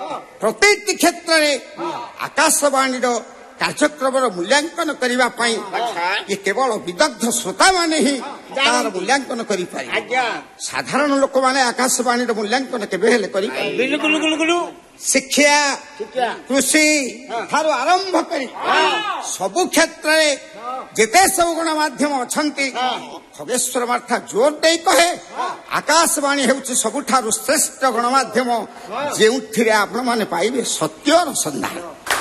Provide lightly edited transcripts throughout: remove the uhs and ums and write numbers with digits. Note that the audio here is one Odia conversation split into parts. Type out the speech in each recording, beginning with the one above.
ପ୍ରତିଟି କ୍ଷେତ୍ରରେ ଆକାଶବାଣୀର କାର୍ଯ୍ୟକ୍ରମର ମୂଲ୍ୟାଙ୍କନ କରିବା ପାଇଁ କେବଳ ବିଦଗ୍ଧ ଶ୍ରୋତାମାନେ ହିଁ ତାର ମୂଲ୍ୟାଙ୍କନ କରିପାରିବେ। ସାଧାରଣ ଲୋକମାନେ ଆକାଶବାଣୀର ମୂଲ୍ୟାଙ୍କନ କେବେ ହେଲେ କରିପାରିବେ। ଶିକ୍ଷା କୃଷି ଠାରୁ ଆରମ୍ଭ କରି ସବୁ କ୍ଷେତ୍ରରେ ଯେତେ ସବୁ ଗଣମାଧ୍ୟମ ଅଛନ୍ତି ଖଗେଶ୍ୱର ମାର୍ଥା ଜୋର ଦେଇ କହେ ଆକାଶବାଣୀ ହେଉଛି ସବୁଠାରୁ ଶ୍ରେଷ୍ଠ ଗଣମାଧ୍ୟମ ଯେଉଁଥିରେ ଆପଣମାନେ ପାଇବେ ସତ୍ୟର ସନ୍ଧାନ।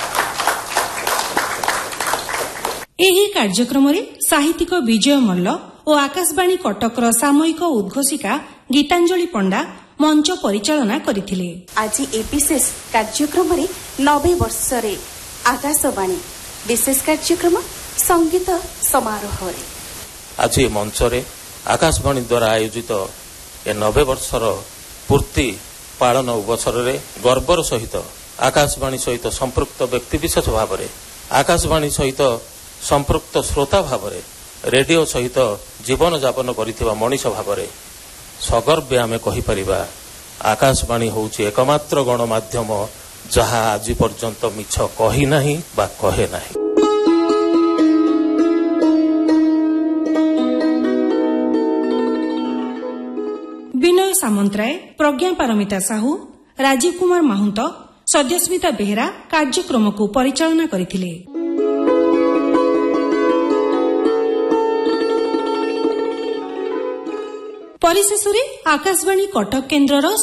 ଏହି କାର୍ଯ୍ୟକ୍ରମରେ ସାହିତ୍ୟିକ ବିଜୟ ମଲ୍ଲ ଓ ଆକାଶବାଣୀ କଟକର ସାମୟିକ ଉଦ୍ଘୋଷିକା ଗୀତାଞ୍ଜଳି ପଣ୍ଡା ମଞ୍ଚ ପରିଚାଳନା କରିଥିଲେ। ଆଜି ଏ ବିଶେଷ କାର୍ଯ୍ୟକ୍ରମରେ 90 ବର୍ଷରେ ଆକାଶବାଣୀ ବିଶେଷ କାର୍ଯ୍ୟକ୍ରମ ସଙ୍ଗୀତ ସମାରୋହରେ ଆଜି ମଞ୍ଚରେ ଆକାଶବାଣୀ ଦ୍ୱାରା ଆୟୋଜିତ ଏ 90 ବର୍ଷର ପୂର୍ତ୍ତି ପାଳନ ଅବସରରେ ଗର୍ବର ସହିତ ଆକାଶବାଣୀ ସହିତ ସମ୍ପୃକ୍ତ ବ୍ୟକ୍ତିବିଶେଷ ଭାବରେ ଆକାଶବାଣୀ ସହିତ ସମ୍ପୃକ୍ତ ଶ୍ରୋତା ଭାବରେ ରେଡିଓ ସହିତ ଜୀବନଯାପନ କରିଥିବା ମଣିଷ ଭାବରେ ସଗର୍ବେ ଆମେ କହିପାରିବା ଆକାଶବାଣୀ ହେଉଛି ଏକମାତ୍ର ଗଣମାଧ୍ୟମ ଯାହା ଆଜି ପର୍ଯ୍ୟନ୍ତ ମିଛ କହି ନାହିଁ ବା କହେ ନାହିଁ। ବିନୟ ସାମନ୍ତରାୟ, ପ୍ରଜ୍ଞା ପାରମିତା ସାହୁ, ରାଜୀବ କୁମାର ମାହୁନ୍ତ, ସଦ୍ୟସ୍ମିତା ବେହେରା କାର୍ଯ୍ୟକ୍ରମକୁ ପରିଚାଳନା କରିଥିଲେ। ପରିଶେଷରେ ଆକାଶବାଣୀ କଟକ କେନ୍ଦ୍ରର